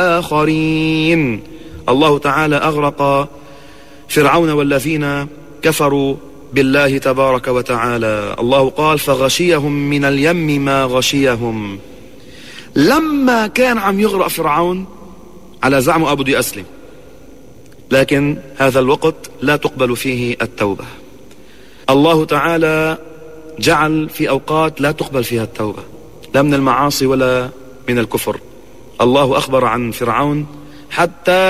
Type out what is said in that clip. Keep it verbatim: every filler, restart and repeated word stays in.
آخرين. الله تعالى أغرق فرعون والذين كفروا بالله تبارك وتعالى. الله قال فغشيهم من اليم ما غشيهم. لما كان عم يغرق فرعون على زعمه أبو دي أسلم، لكن هذا الوقت لا تقبل فيه التوبة. الله تعالى جعل في أوقات لا تقبل فيها التوبة، لا من المعاصي ولا من الكفر. الله أخبر عن فرعون حتى